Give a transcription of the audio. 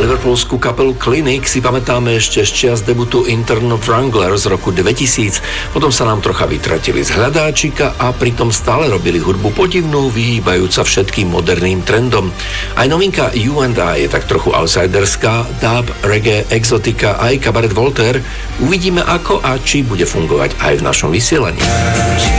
Liverpoolskú kapelu Clinic si pamätáme ešte z čias debutu Internal Wrangler z roku 2000. Potom sa nám trocha vytratili z hľadáčika a pritom stále robili hudbu podivnú, vyhýbajúca všetkým moderným trendom. Aj novinka You and I je tak trochu outsiderská, dub, reggae, exotika aj kabaret Voltaire. Uvidíme ako a či bude fungovať aj v našom vysielaní.